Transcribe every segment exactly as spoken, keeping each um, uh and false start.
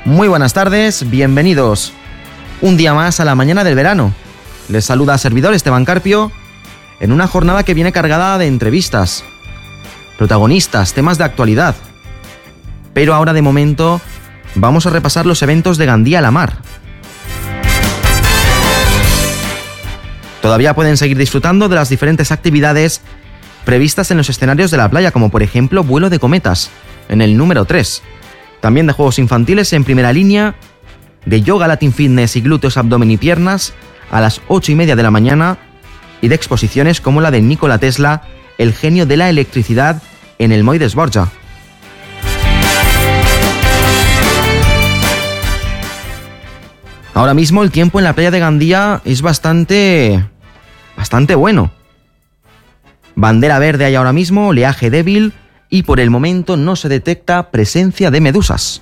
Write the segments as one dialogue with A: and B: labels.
A: Muy buenas tardes, bienvenidos un día más a la mañana del verano. Les saluda servidor Esteban Carpio en una jornada que viene cargada de entrevistas, protagonistas, temas de actualidad. Pero ahora de momento vamos a repasar los eventos de Gandía La Mar. Todavía pueden seguir disfrutando de las diferentes actividades previstas en los escenarios de la playa, como por ejemplo vuelo de cometas en el número tres. También de juegos infantiles en primera línea, de yoga, latin fitness y glúteos, abdomen y piernas a las ocho y media de la mañana, y de exposiciones como la de Nikola Tesla, el genio de la electricidad, en el Moll d'Esborja. Ahora mismo el tiempo en la playa de Gandía es bastante, bastante bueno. Bandera verde hay ahora mismo, oleaje débil y por el momento no se detecta presencia de medusas.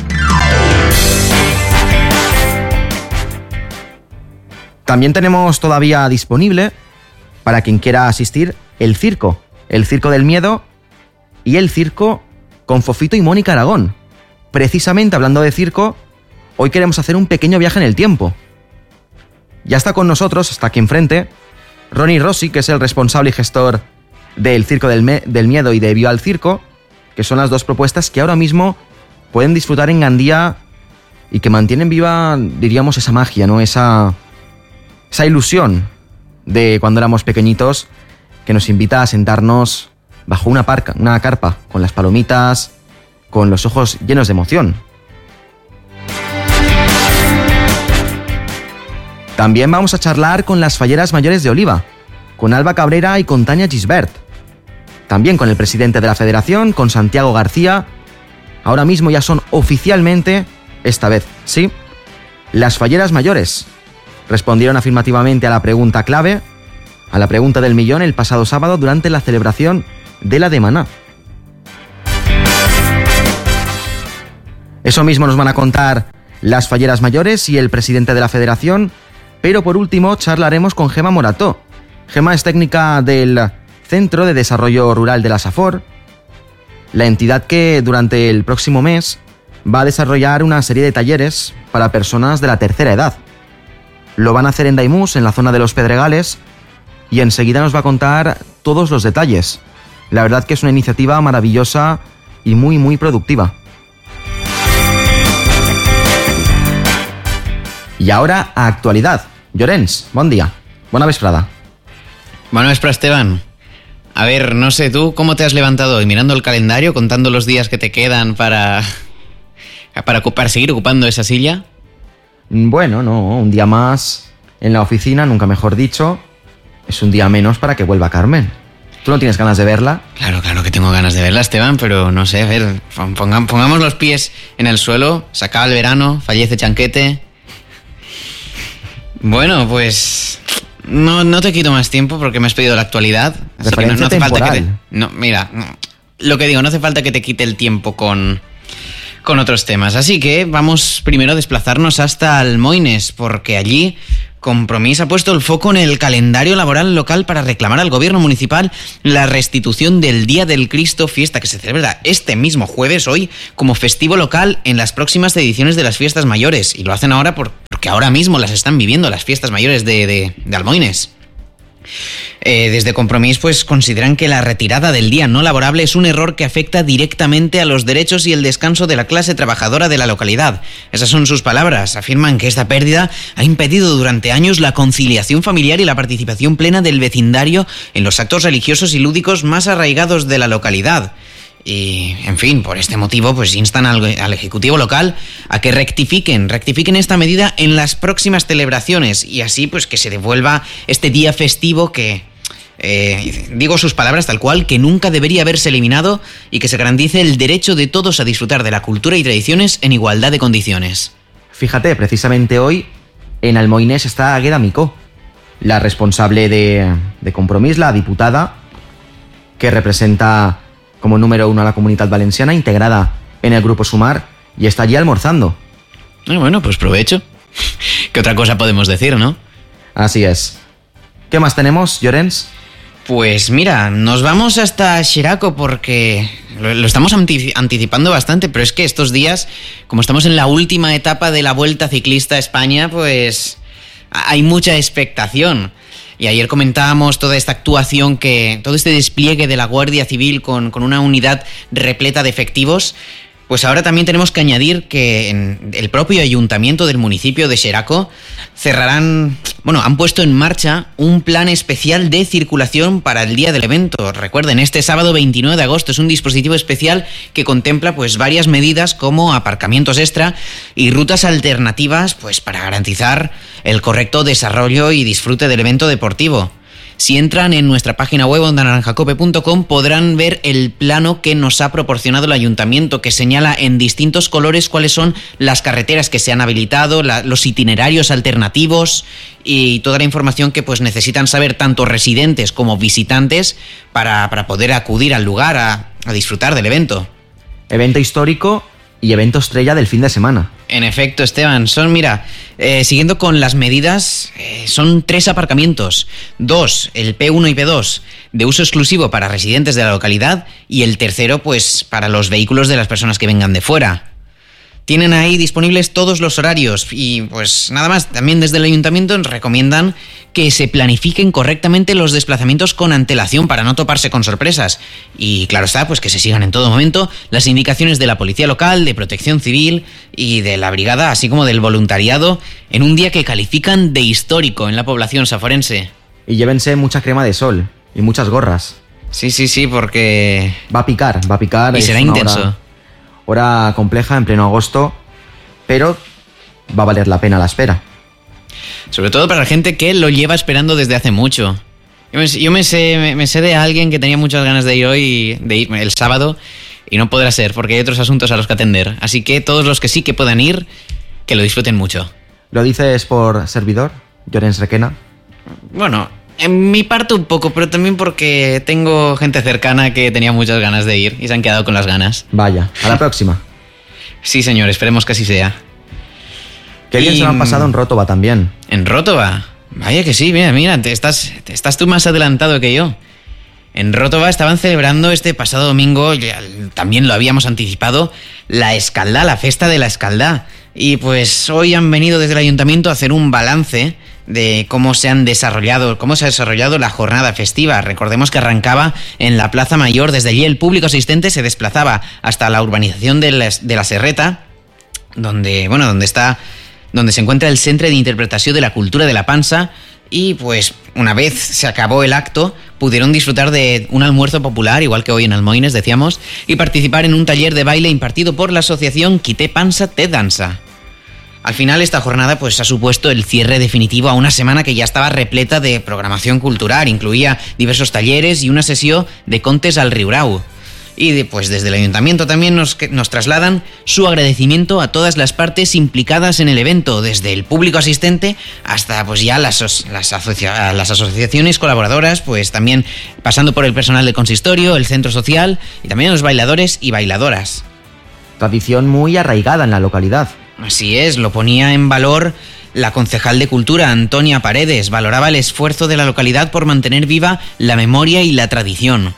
A: También tenemos todavía disponible, para quien quiera asistir, el circo, el Circo del Miedo y el circo con Fofito y Mónica Aragón. Precisamente hablando de circo, hoy queremos hacer un pequeño viaje en el tiempo. Ya está con nosotros, está aquí enfrente, Ronnie Rossi, que es el responsable y gestor del Circo del, Me- del Miedo y de Viva al Circo, que son las dos propuestas que ahora mismo pueden disfrutar en Gandía y que mantienen viva, diríamos, esa magia, ¿no? Esa, esa ilusión de cuando éramos pequeñitos, que nos invita a sentarnos bajo una, parca, una carpa, con las palomitas, con los ojos llenos de emoción. También vamos a charlar con las falleras mayores de Oliva, con Alba Cabrera y con Tania Gisbert. También con el presidente de la federación, con Santiago García. Ahora mismo ya son oficialmente, esta vez, sí, las falleras mayores. Respondieron afirmativamente a la pregunta clave, a la pregunta del millón, el pasado sábado durante la celebración de la Demaná. Eso mismo nos van a contar las falleras mayores y el presidente de la federación, pero por último charlaremos con Gemma Morató. Gemma es técnica del Centro de Desarrollo Rural de la SAFOR, la entidad que durante el próximo mes va a desarrollar una serie de talleres para personas de la tercera edad. Lo van a hacer en Daimús, en la zona de los Pedregales, y enseguida nos va a contar todos los detalles. La verdad que es una iniciativa maravillosa y muy, muy productiva. Y ahora, a actualidad. Llorens, bon dia. Bona vesprada.
B: Bona vesprada, Esteban. A ver, no sé, ¿tú cómo te has levantado hoy? Mirando el calendario, contando los días que te quedan para, para, para seguir ocupando esa silla.
A: Bueno, no, un día más en la oficina, nunca mejor dicho. Es un día menos para que vuelva Carmen. ¿Tú no tienes ganas de verla?
B: Claro, claro que tengo ganas de verla, Esteban, pero no sé, a ver, pongamos, pongamos los pies en el suelo, se acaba el verano, fallece Chanquete. Bueno, pues no, no te quito más tiempo porque me has pedido la actualidad. Así que no, no hace falta que te, no, mira, lo que digo, no hace falta que te quite el tiempo con, con otros temas. Así que vamos primero a desplazarnos hasta Almoines, porque allí Compromís ha puesto el foco en el calendario laboral local para reclamar al gobierno municipal la restitución del Día del Cristo, fiesta que se celebra este mismo jueves, hoy, como festivo local en las próximas ediciones de las fiestas mayores. Y lo hacen ahora por, porque ahora mismo las están viviendo las fiestas mayores de, de, de Almoines. Eh, desde Compromís pues consideran que la retirada del día no laborable es un error que afecta directamente a los derechos y el descanso de la clase trabajadora de la localidad. Esas son sus palabras. Afirman que esta pérdida ha impedido durante años la conciliación familiar y la participación plena del vecindario en los actos religiosos y lúdicos más arraigados de la localidad. Y, en fin, por este motivo, pues instan al, al Ejecutivo local a que rectifiquen, rectifiquen esta medida en las próximas celebraciones y así, pues, que se devuelva este día festivo que, eh, digo sus palabras tal cual, que nunca debería haberse eliminado y que se garantice el derecho de todos a disfrutar de la cultura y tradiciones en igualdad de condiciones.
A: Fíjate, precisamente hoy en Almoines está Águeda Micó, la responsable de, de Compromís, la diputada que representa como número uno a la Comunitat Valenciana, integrada en el Grupo Sumar, y está allí almorzando.
B: Ah, bueno, pues provecho. ¿Qué otra cosa podemos decir, no?
A: Así es. ¿Qué más tenemos, Llorens?
B: Pues mira, nos vamos hasta Xeraco porque lo, lo estamos anticipando bastante, pero es que estos días, como estamos en la última etapa de la Vuelta Ciclista a España, pues hay mucha expectación. Y ayer comentábamos toda esta actuación, que todo este despliegue de la Guardia Civil con, con una unidad repleta de efectivos. Pues ahora también tenemos que añadir que en el propio ayuntamiento del municipio de Xeraco cerrarán, bueno, han puesto en marcha un plan especial de circulación para el día del evento. Recuerden, este sábado veintinueve de agosto es un dispositivo especial que contempla pues varias medidas como aparcamientos extra y rutas alternativas pues para garantizar el correcto desarrollo y disfrute del evento deportivo. Si entran en nuestra página web onda naranja cope punto com podrán ver el plano que nos ha proporcionado el ayuntamiento, que señala en distintos colores cuáles son las carreteras que se han habilitado, la, los itinerarios alternativos y toda la información que pues necesitan saber tanto residentes como visitantes para, para poder acudir al lugar a, a disfrutar del evento.
A: Evento histórico y evento estrella del fin de semana.
B: En efecto, Esteban, son, mira, eh, siguiendo con las medidas, eh, son tres aparcamientos, dos, el P uno y P dos, de uso exclusivo para residentes de la localidad, y el tercero, pues, para los vehículos de las personas que vengan de fuera. Tienen ahí disponibles todos los horarios y pues nada más, también desde el ayuntamiento nos recomiendan que se planifiquen correctamente los desplazamientos con antelación para no toparse con sorpresas. Y claro está, pues que se sigan en todo momento las indicaciones de la policía local, de protección civil y de la brigada, así como del voluntariado, en un día que califican de histórico en la población saforense.
A: Y llévense mucha crema de sol y muchas gorras.
B: Sí, sí, sí, porque...
A: Va a picar, va a picar.
B: Y será intenso.
A: Hora... Hora compleja en pleno agosto, pero va a valer la pena la espera.
B: Sobre todo para la gente que lo lleva esperando desde hace mucho. Yo me, yo me, sé, me, me sé de alguien que tenía muchas ganas de ir hoy, de ir el sábado, y no podrá ser porque hay otros asuntos a los que atender. Así que todos los que sí que puedan ir, que lo disfruten mucho.
A: ¿Lo dices por servidor, Llorens Requena?
B: Bueno, en mi parte un poco, pero también porque tengo gente cercana que tenía muchas ganas de ir y se han quedado con las ganas.
A: Vaya, a la próxima.
B: Sí, señor, esperemos que así sea.
A: Qué bien y... se lo han pasado en Rótova también.
B: ¿En Rótova? Vaya que sí, mira, mira, te estás, te estás tú más adelantado que yo. En Rótova estaban celebrando este pasado domingo, ya, también lo habíamos anticipado, la Escaldá, la Festa de la Escaldá. Y pues hoy han venido desde el ayuntamiento a hacer un balance de cómo se han desarrollado, cómo se ha desarrollado la jornada festiva. Recordemos que arrancaba en la Plaza Mayor, desde allí el público asistente se desplazaba hasta la urbanización de la, de la Serreta, donde, bueno, donde está, donde se encuentra el Centre d'Interpretació de la Cultura de la Pansa, y pues una vez se acabó el acto pudieron disfrutar de un almuerzo popular, igual que hoy en Almoines decíamos, y participar en un taller de baile impartido por la asociación Qui té pansa té dansa. Al final esta jornada pues ha supuesto el cierre definitivo a una semana que ya estaba repleta de programación cultural, incluía diversos talleres y una sesión de contes al riurau. Y pues desde el ayuntamiento también nos, nos trasladan su agradecimiento a todas las partes implicadas en el evento, desde el público asistente hasta pues ya las, las, asocia, las asociaciones colaboradoras, pues también pasando por el personal del consistorio, el centro social y también los bailadores y bailadoras.
A: Tradición muy arraigada en la localidad.
B: Así es, lo ponía en valor la concejal de Cultura, Antonia Paredes. Valoraba el esfuerzo de la localidad por mantener viva la memoria y la tradición.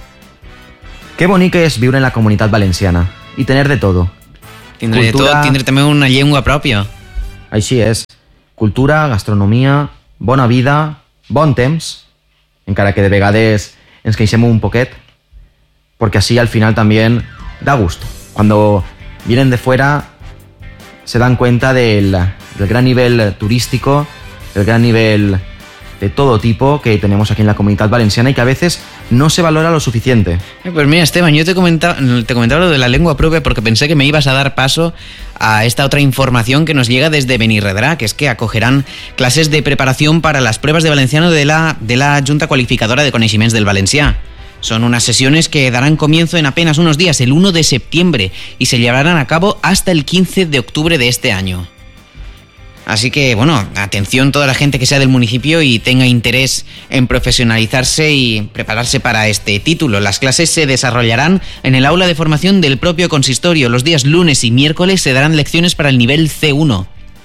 A: Qué bonito es vivir en la Comunitat Valenciana y tener de todo.
B: Tindre Cultura... de tot, tindre també una llengua pròpia.
A: Així és. Cultura, gastronomia, bona vida, bon temps, encara que de vegades ens queixem un poquet, porque así al final también da gusto. Cuando vienen de fuera se dan cuenta del, del gran nivel turístico, del gran nivel de todo tipo que tenemos aquí en la Comunitat Valenciana y que a veces no se valora lo suficiente.
B: Eh, pues mira, Esteban, yo te comentaba, te comentaba lo de la lengua propia porque pensé que me ibas a dar paso a esta otra información que nos llega desde Benirredrà, que es que acogerán clases de preparación para las pruebas de valenciano de la, de la Junta Qualificadora de Coneixements del Valencià. Son unas sesiones que darán comienzo en apenas unos días, el uno de septiembre, y se llevarán a cabo hasta el quince de octubre de este año. Así que, bueno, atención toda la gente que sea del municipio y tenga interés en profesionalizarse y prepararse para este título. Las clases se desarrollarán en el aula de formación del propio consistorio. Los días lunes y miércoles se darán lecciones para el nivel C uno.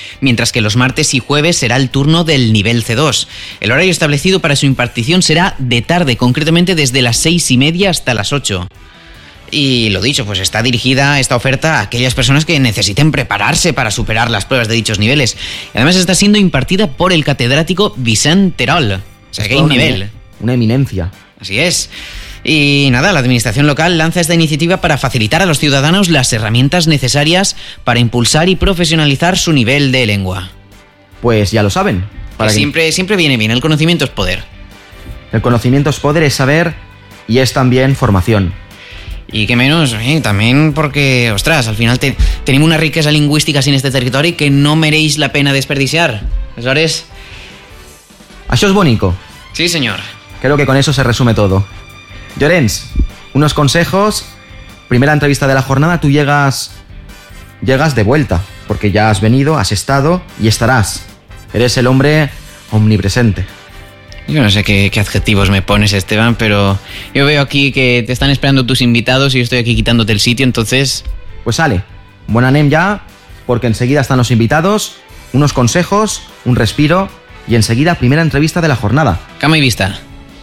B: mientras que los martes y jueves será el turno del nivel C dos. El horario establecido para su impartición será de tarde, concretamente desde las seis y media hasta las ocho. Y lo dicho, pues está dirigida esta oferta a aquellas personas que necesiten prepararse para superar las pruebas de dichos niveles. Y además está siendo impartida por el catedrático Vicent Terol. O sea que hay un nivel.
A: Una eminencia.
B: Así es. Y nada, la administración local lanza esta iniciativa para facilitar a los ciudadanos las herramientas necesarias para impulsar y profesionalizar su nivel de lengua.
A: Pues ya lo saben.
B: Para que siempre, siempre viene bien, el conocimiento es poder.
A: El conocimiento es poder, es saber y es también formación.
B: Y qué menos, eh, también porque, ostras, al final te, tenemos una riqueza lingüística en este territorio que no meréis la pena desperdiciar. ¿Sabes?
A: Això és bonico.
B: Sí, señor.
A: Creo que con eso se resume todo. Llorens, unos consejos. Primera entrevista de la jornada, tú llegas, llegas de vuelta, porque ya has venido, has estado y estarás. Eres el hombre omnipresente.
B: Yo no sé qué, qué adjetivos me pones, Esteban, pero yo veo aquí que te están esperando tus invitados y yo estoy aquí quitándote el sitio, entonces...
A: Pues sale, buen anem ya, porque enseguida están los invitados, unos consejos, un respiro y enseguida primera entrevista de la jornada.
B: Cama y vista.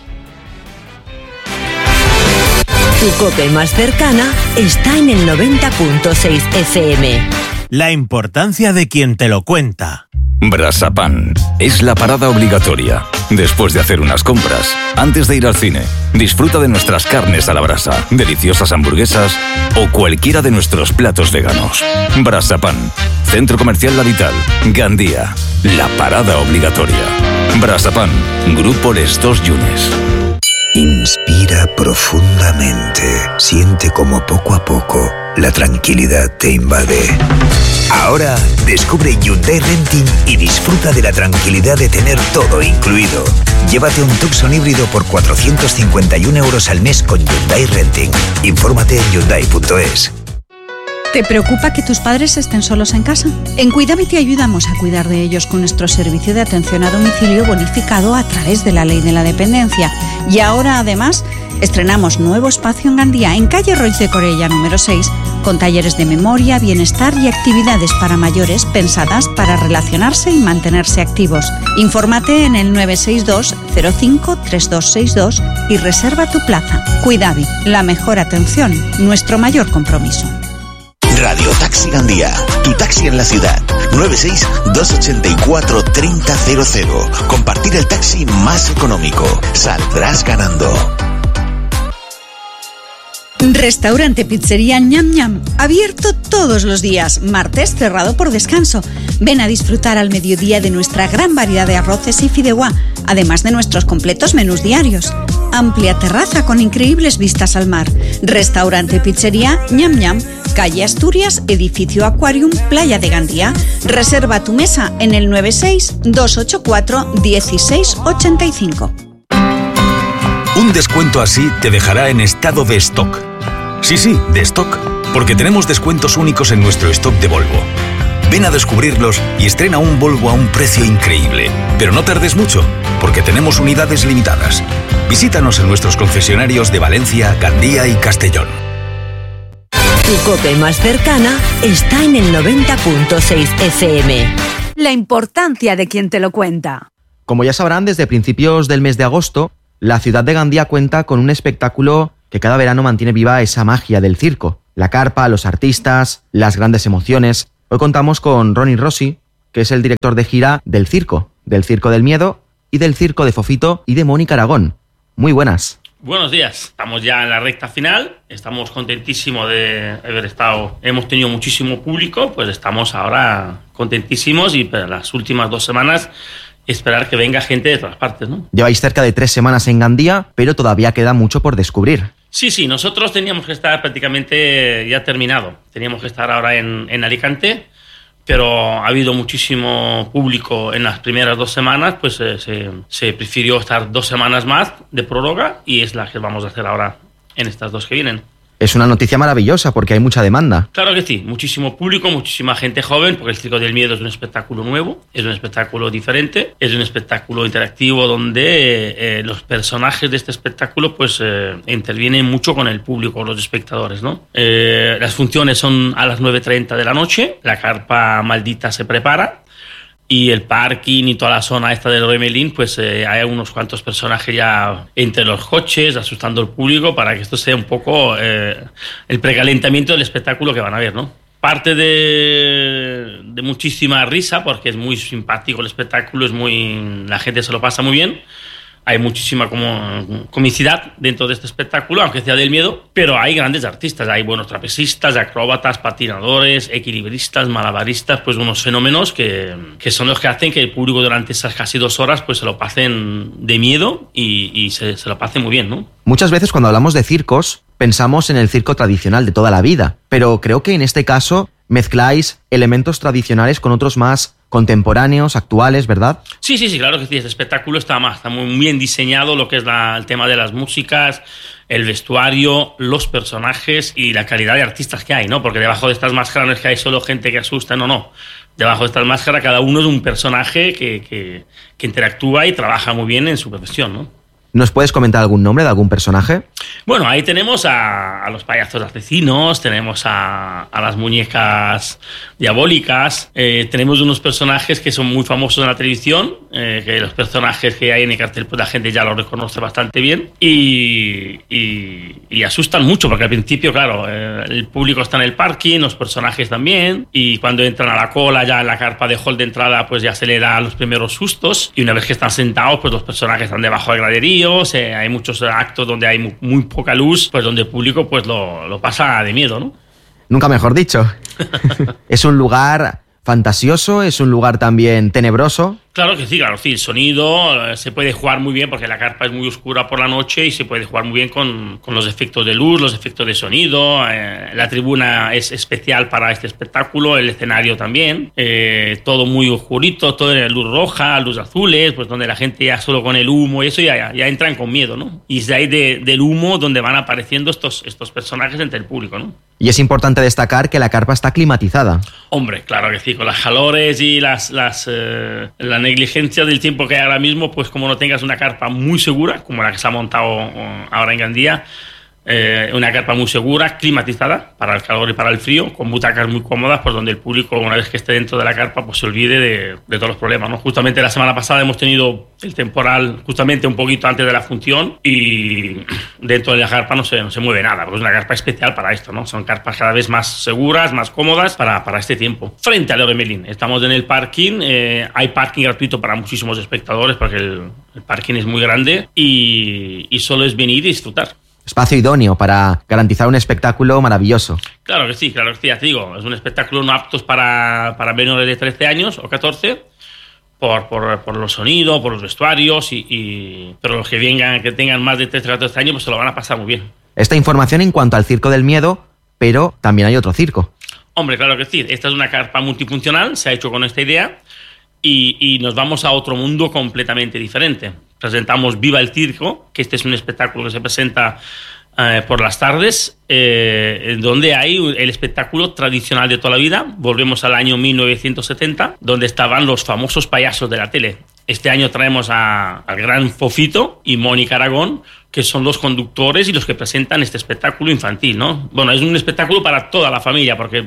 C: Tu COPE más cercana está en el noventa punto seis F M.
D: La importancia de quien te lo cuenta.
E: Brasapan es la parada obligatoria. Después de hacer unas compras, antes de ir al cine, disfruta de nuestras carnes a la brasa, deliciosas hamburguesas o cualquiera de nuestros platos veganos. Brasapan, Centro Comercial La Vital, Gandía, la parada obligatoria. Brasapan, Grupo Les Dos Yunes.
F: Inspira profundamente. Siente como poco a poco la tranquilidad te invade. Ahora descubre Hyundai Renting y disfruta de la tranquilidad de tener todo incluido. Llévate un Tucson híbrido por cuatrocientos cincuenta y un euros al mes con Hyundai Renting. Infórmate en hyundai punto es.
G: ¿Te preocupa que tus padres estén solos en casa? En Cuidame te ayudamos a cuidar de ellos con nuestro servicio de atención a domicilio bonificado a través de la Ley de la Dependencia. Y ahora, además, estrenamos nuevo espacio en Gandía, en calle Roig de Corella número seis, con talleres de memoria, bienestar y actividades para mayores pensadas para relacionarse y mantenerse activos. Infórmate en el nueve seis dos cero cinco tres dos seis dos y reserva tu plaza. Cuidame, la mejor atención, nuestro mayor compromiso.
H: Radio Taxi Gandía, tu taxi en la ciudad. nueve seis dos ocho cuatro tres cero cero cero. Compartir el taxi más económico. Saldrás ganando.
G: Restaurante Pizzería Ñam Ñam, abierto todos los días, martes cerrado por descanso. Ven a disfrutar al mediodía de nuestra gran variedad de arroces y fideuá, además de nuestros completos menús diarios. Amplia terraza con increíbles vistas al mar. Restaurante Pizzería Ñam Ñam, calle Asturias, edificio Aquarium, Playa de Gandía. Reserva tu mesa en el nueve seis dos ocho cuatro uno seis ocho cinco.
I: Un descuento así te dejará en estado de stock. Sí, sí, de stock, porque tenemos descuentos únicos en nuestro stock de Volvo. Ven a descubrirlos y estrena un Volvo a un precio increíble. Pero no tardes mucho, porque tenemos unidades limitadas. Visítanos en nuestros concesionarios de Valencia, Gandía y Castellón.
C: Tu COPE más cercana está en el noventa punto seis F M.
J: La importancia de quien te lo cuenta.
A: Como ya sabrán, desde principios del mes de agosto, la ciudad de Gandía cuenta con un espectáculo que cada verano mantiene viva esa magia del circo. La carpa, los artistas, las grandes emociones. Hoy contamos con Ronnie Rossi, que es el director de gira del circo, del Circo del Miedo y del Circo de Fofito y de Mónica Aragón. Muy buenas.
K: Buenos días, estamos ya en la recta final, estamos contentísimos de haber estado, hemos tenido muchísimo público, pues estamos ahora contentísimos y para las últimas dos semanas esperar que venga gente de todas partes, ¿no?
A: Lleváis cerca de tres semanas en Gandía, pero todavía queda mucho por descubrir.
K: Sí, sí, nosotros teníamos que estar prácticamente ya terminado, teníamos que estar ahora en, en Alicante, pero ha habido muchísimo público en las primeras dos semanas, pues eh, se, se prefirió estar dos semanas más de prórroga y es la que vamos a hacer ahora en estas dos que vienen.
A: Es una noticia maravillosa porque hay mucha demanda.
K: Claro que sí, muchísimo público, muchísima gente joven, porque el Circo del Miedo es un espectáculo nuevo, es un espectáculo diferente, es un espectáculo interactivo donde eh, los personajes de este espectáculo pues eh, intervienen mucho con el público, los espectadores, ¿no? Eh, las funciones son a las nueve treinta de la noche, la carpa maldita se prepara, y el parking y toda la zona esta del Leroy Merlin, pues eh, hay unos cuantos personajes ya entre los coches, asustando al público para que esto sea un poco eh, el precalentamiento del espectáculo que van a ver, ¿no? Parte de, de muchísima risa, porque es muy simpático el espectáculo, es muy, la gente se lo pasa muy bien. Hay muchísima como, comicidad dentro de este espectáculo, aunque sea del miedo, pero hay grandes artistas, hay buenos trapecistas, acróbatas, patinadores, equilibristas, malabaristas, pues unos fenómenos que, que son los que hacen que el público durante esas casi dos horas pues se lo pasen de miedo y, y se, se lo pasen muy bien, ¿no?
A: Muchas veces cuando hablamos de circos pensamos en el circo tradicional de toda la vida, pero creo que en este caso mezcláis elementos tradicionales con otros más contemporáneos, actuales, ¿verdad?
K: Sí, sí, sí, claro que sí. Este espectáculo está, más, está muy bien diseñado, lo que es la, el tema de las músicas, el vestuario, los personajes y la calidad de artistas que hay, ¿no? Porque debajo de estas máscaras no es que hay solo gente que asusta, no, no. Debajo de estas máscaras cada uno es un personaje que, que, que interactúa y trabaja muy bien en su profesión, ¿no?
A: ¿Nos puedes comentar algún nombre de algún personaje?
K: Bueno, ahí tenemos a, a los payasos asesinos, tenemos a, a las muñecas diabólicas, eh, tenemos unos personajes que son muy famosos en la televisión, eh, que los personajes que hay en el cartel pues la gente ya los reconoce bastante bien y, y, y asustan mucho, porque al principio, claro, eh, el público está en el parking, los personajes también, y cuando entran a la cola ya en la carpa de hall de entrada pues ya se le da los primeros sustos, y una vez que están sentados pues los personajes están debajo del graderío. Eh, hay muchos actos donde hay muy, muy poca luz, pues donde el público pues lo, lo pasa de miedo, ¿no?
A: Nunca mejor dicho. Es un lugar fantasioso, es un lugar también tenebroso.
K: Claro que sí, claro, sí. El sonido eh, se puede jugar muy bien porque la carpa es muy oscura por la noche y se puede jugar muy bien con, con los efectos de luz, los efectos de sonido. Eh, la tribuna es especial para este espectáculo, el escenario también. Eh, todo muy oscurito, todo en luz roja, luz azules, pues donde la gente ya solo con el humo y eso ya, ya entran con miedo, ¿no? Y es de ahí de, del humo donde van apareciendo estos, estos personajes entre el público, ¿no?
A: Y es importante destacar que la carpa está climatizada.
K: Hombre, claro que sí, con las calores y las, las eh, la negligencia del tiempo que hay ahora mismo, pues como no tengas una carpa muy segura, como la que se ha montado ahora en Gandía, eh, una carpa muy segura, climatizada para el calor y para el frío, con butacas muy cómodas, por donde el público, una vez que esté dentro de la carpa, pues se olvide de, de todos los problemas, ¿no? Justamente la semana pasada hemos tenido el temporal justamente un poquito antes de la función y dentro de la carpa no se, no se mueve nada, porque es una carpa especial para esto, ¿no? Son carpas cada vez más seguras, más cómodas para, para este tiempo. Frente al Leroy Merlin, estamos en el parking, eh, hay parking gratuito para muchísimos espectadores porque el, el parking es muy grande y, y solo es venir y disfrutar.
A: Espacio idóneo para garantizar un espectáculo maravilloso.
K: Claro que sí, claro que sí, ya te digo, es un espectáculo no aptos para, para menores de trece años o catorce, por, por, por los sonidos, por los vestuarios, y, y, pero los que vengan, que tengan más de trece o catorce años, pues se lo van a pasar muy bien.
A: Esta información en cuanto al Circo del Miedo, pero también hay otro circo.
K: Hombre, claro que sí, esta es una carpa multifuncional, se ha hecho con esta idea, y, y nos vamos a otro mundo completamente diferente. Presentamos Viva el Circo, que este es un espectáculo que se presenta eh, por las tardes, eh, donde hay el espectáculo tradicional de toda la vida. Volvemos al año mil novecientos setenta, donde estaban los famosos payasos de la tele. Este año traemos a, al gran Fofito y Mónica Aragón, que son los conductores y los que presentan este espectáculo infantil, ¿no? Bueno, es un espectáculo para toda la familia, porque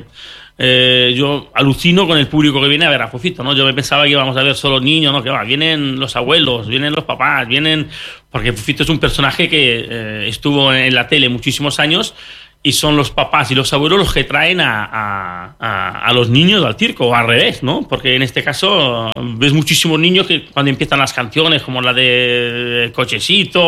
K: eh, yo alucino con el público que viene a ver a Fofito, ¿no? Yo me pensaba que íbamos a ver solo niños, ¿no? Que va, vienen los abuelos, vienen los papás, vienen... Porque Fofito es un personaje que eh, estuvo en la tele muchísimos años y son los papás y los abuelos los que traen a, a, a, a los niños al circo, o al revés, ¿no? Porque en este caso ves muchísimos niños que cuando empiezan las canciones, como la de Cochecito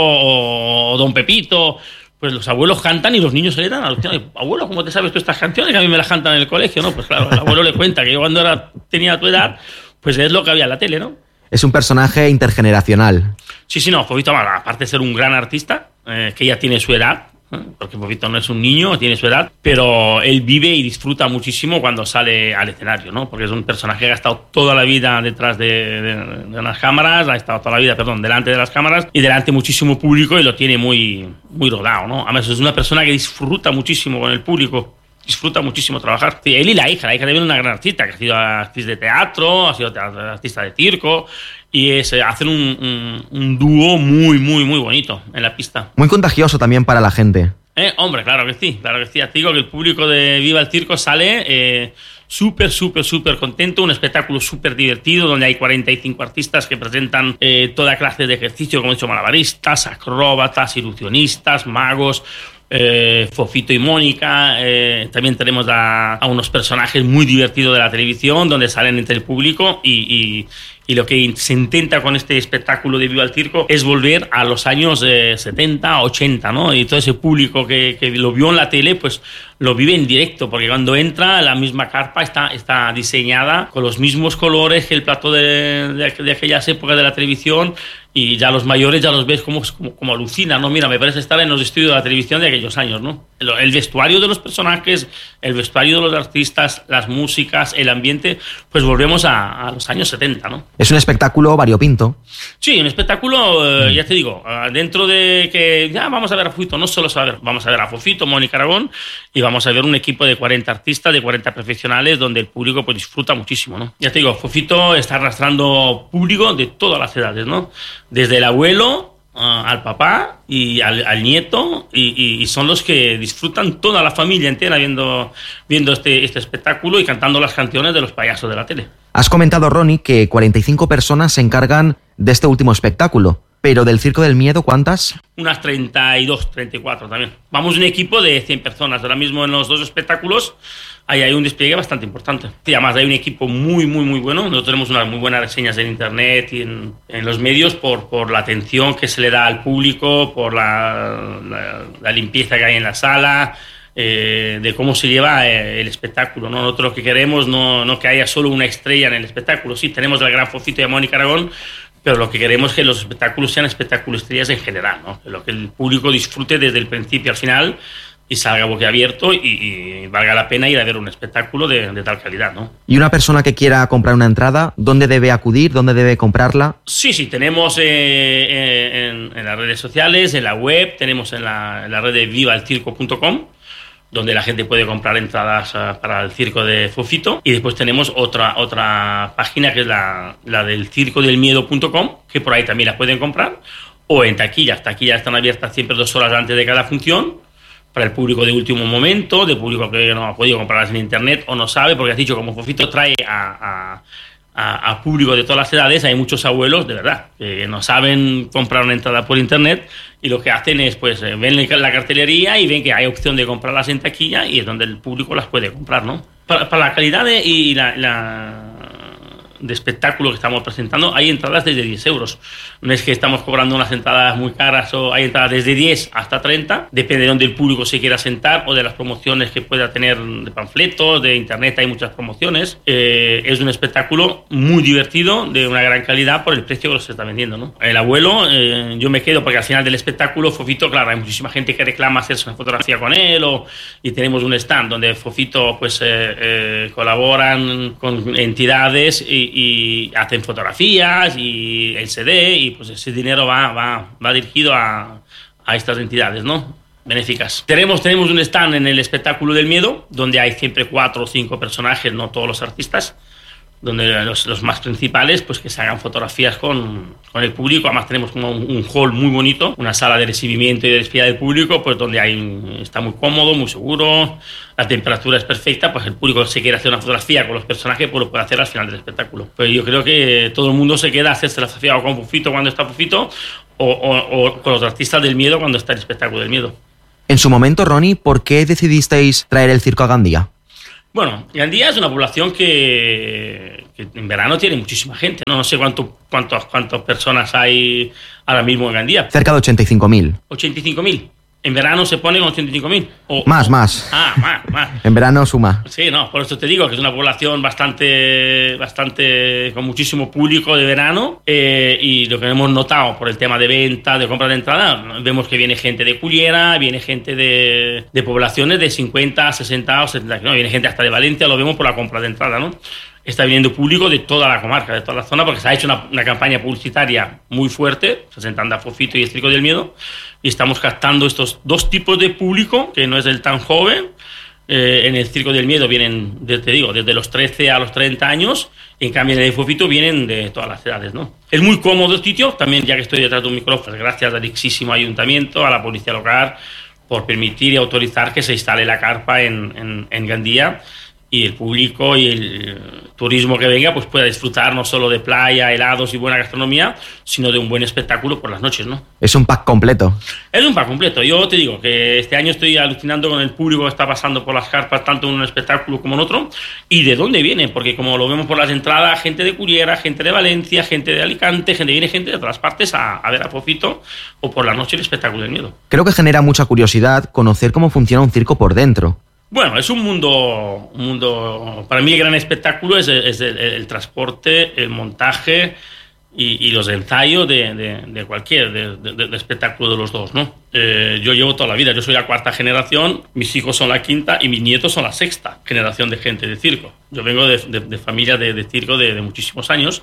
K: o Don Pepito, pues los abuelos cantan y los niños se le dan a los niños. Abuelo, ¿cómo te sabes tú estas canciones? Que a mí me las cantan en el colegio, ¿no? Pues claro, el abuelo le cuenta que yo cuando era, tenía tu edad, pues es lo que había en la tele, ¿no?
A: Es un personaje intergeneracional.
K: Sí, sí, no, Fofito, aparte de ser un gran artista, eh, que ya tiene su edad, porque Fofito no es un niño, tiene su edad, pero él vive y disfruta muchísimo cuando sale al escenario, ¿no? Porque es un personaje que ha estado toda la vida detrás de, de, de las cámaras, ha estado toda la vida, perdón, delante de las cámaras y delante muchísimo público y lo tiene muy, muy rodado, ¿no? Además es una persona que disfruta muchísimo con el público, disfruta muchísimo trabajar. Sí, él y la hija, la hija también es una gran artista, que ha sido actriz de teatro, ha sido artista de circo, y es, hacen un, un, un dúo muy, muy, muy bonito en la pista.
A: Muy contagioso también para la gente.
K: Eh, hombre, claro que sí, claro que sí. Ya te digo que el público de Viva el Circo sale eh, súper, súper, súper contento. Un espectáculo súper divertido donde hay cuarenta y cinco artistas que presentan eh, toda clase de ejercicio, como he dicho, malabaristas, acróbatas, ilusionistas, magos. Eh, Fofito y Mónica, eh, también tenemos a, a unos personajes muy divertidos de la televisión donde salen entre el público y, y, y lo que se intenta con este espectáculo de Viva el Circo es volver a los años eh, setenta, ochenta, ¿no? Y todo ese público que, que lo vio en la tele, pues lo vive en directo, porque cuando entra la misma carpa está, está diseñada con los mismos colores que el plató de, de, de aquellas épocas de la televisión. Y ya los mayores ya los ves como, como, como alucinan, ¿no? Mira, me parece estar en los estudios de la televisión de aquellos años, ¿no? El, el vestuario de los personajes, el vestuario de los artistas, las músicas, el ambiente, pues volvemos a, a los años setenta, ¿no?
A: Es un espectáculo variopinto.
K: Sí, un espectáculo, eh, ya te digo, dentro de que ya vamos a ver a Fofito, no solo a ver, vamos a ver a Fofito, Mónica Aragón, y vamos a ver un equipo de cuarenta artistas, de cuarenta profesionales, donde el público pues disfruta muchísimo, ¿no? Ya te digo, Fofito está arrastrando público de todas las edades, ¿no? Desde el abuelo uh, al papá y al, al nieto, y, y, y son los que disfrutan toda la familia entera viendo, viendo este, este espectáculo y cantando las canciones de los payasos de la tele.
A: Has comentado, Ronnie, que cuarenta y cinco personas se encargan de este último espectáculo, pero del Circo del Miedo, ¿cuántas?
K: Unas treinta y dos, treinta y cuatro también. Vamos un equipo de cien personas. Ahora mismo en los dos espectáculos ahí hay un despliegue bastante importante. Y además hay un equipo muy, muy, muy bueno. Nosotros tenemos unas muy buenas reseñas en internet y en, en los medios por, por la atención que se le da al público, por la, la, la limpieza que hay en la sala, eh, de cómo se lleva eh, el espectáculo, ¿no? Nosotros lo que queremos no, no que haya solo una estrella en el espectáculo. Sí, tenemos al gran Fofito y a Mónica Aragón, pero lo que queremos es que los espectáculos sean espectáculos estrellas en general, ¿no? Que lo que el público disfrute desde el principio al final y salga boquiabierto y, y valga la pena ir a ver un espectáculo de, de tal calidad, ¿no?
A: Y una persona que quiera comprar una entrada, ¿dónde debe acudir? ¿Dónde debe comprarla?
K: Sí, sí, tenemos eh, en, en las redes sociales, en la web, tenemos en la, en la red de viva el circo punto com, donde la gente puede comprar entradas uh, para el circo de Fofito. Y después tenemos otra, otra página que es la, la del circo del miedo punto com, que por ahí también la pueden comprar, o en taquillas. Taquillas están abiertas siempre dos horas antes de cada función, para el público de último momento, de público que no ha podido comprarlas en internet o no sabe, porque has dicho, como Fofito trae a, a, a, a público de todas las edades, hay muchos abuelos, de verdad, que no saben comprar una entrada por internet y lo que hacen es, pues, ven la cartelería y ven que hay opción de comprarlas en taquilla y es donde el público las puede comprar, ¿no? Para, para la calidad de, y la... la de espectáculo que estamos presentando, hay entradas desde diez euros. No es que estamos cobrando unas entradas muy caras, o hay entradas desde diez hasta treinta, depende de dónde el público se quiera sentar o de las promociones que pueda tener de panfletos, de internet hay muchas promociones. Eh, es un espectáculo muy divertido, de una gran calidad por el precio que se está vendiendo, ¿no? El abuelo, eh, yo me quedo porque al final del espectáculo Fofito, claro, hay muchísima gente que reclama hacerse una fotografía con él, o, y tenemos un stand donde Fofito pues eh, eh, colaboran con entidades y y hacen fotografías y el C D y pues ese dinero va, va, va dirigido a, a estas entidades, ¿no? Benéficas. Tenemos, tenemos un stand en el espectáculo del miedo donde hay siempre cuatro o cinco personajes, no todos los artistas, donde los, los más principales pues que se hagan fotografías con, con el público. Además tenemos como un, un hall muy bonito, una sala de recibimiento y de despedida del público, pues donde hay, está muy cómodo, muy seguro, la temperatura es perfecta, pues el público que se quiere hacer una fotografía con los personajes pues lo puede hacer al final del espectáculo. Pues yo creo que todo el mundo se queda a hacerse la fotografía o con Fofito cuando está Fofito o, o, o con los artistas del miedo cuando está el espectáculo del miedo.
A: En su momento, Ronnie, ¿por qué decidisteis traer el circo a Gandía?
K: Bueno, Gandía es una población que, que en verano tiene muchísima gente. No, no sé cuánto, cuántos, cuántas personas hay ahora mismo en Gandía.
A: Cerca de ochenta y cinco mil.
K: ochenta y cinco mil. En verano se pone con ochenta y cinco mil.
A: Más, más.
K: Ah, más, más.
A: En verano suma.
K: Sí, no, por eso te digo que es una población bastante, bastante con muchísimo público de verano eh, y lo que hemos notado por el tema de venta, de compra de entrada, vemos que viene gente de Cullera, viene gente de, de poblaciones de cincuenta, sesenta o setenta, no, viene gente hasta de Valencia, lo vemos por la compra de entrada, ¿no? Está viniendo público de toda la comarca, de toda la zona, porque se ha hecho una, una campaña publicitaria muy fuerte, presentando a Fofito y el Circo del Miedo, y estamos captando estos dos tipos de público, que no es el tan joven. Eh, en el Circo del Miedo vienen, te digo, desde los trece a los treinta años, y en cambio en el Fofito vienen de todas las edades, ¿no? Es muy cómodo el sitio, también ya que estoy detrás de un micrófono, gracias al exísimo ayuntamiento, a la policía local, por permitir y autorizar que se instale la carpa en, en, en Gandía y el público y el turismo que venga pues pueda disfrutar no solo de playa, helados y buena gastronomía, sino de un buen espectáculo por las noches, ¿no?
A: Es un pack completo.
K: Es un pack completo. Yo te digo que este año estoy alucinando con el público que está pasando por las carpas, tanto en un espectáculo como en otro, y de dónde viene, porque como lo vemos por las entradas, gente de Cullera, gente de Valencia, gente de Alicante, gente viene gente de otras partes a, a ver a Fofito o por la noche el espectáculo del miedo.
A: Creo que genera mucha curiosidad conocer cómo funciona un circo por dentro.
K: Bueno, es un mundo, un mundo... Para mí el gran espectáculo es el, es el, el transporte, el montaje y, y los ensayos de, de, de cualquier de, de, de espectáculo de los dos, ¿no? Eh, yo llevo toda la vida, yo soy la cuarta generación, mis hijos son la quinta y mis nietos son la sexta generación de gente de circo. Yo vengo de, de, de familia de, de circo de, de muchísimos años.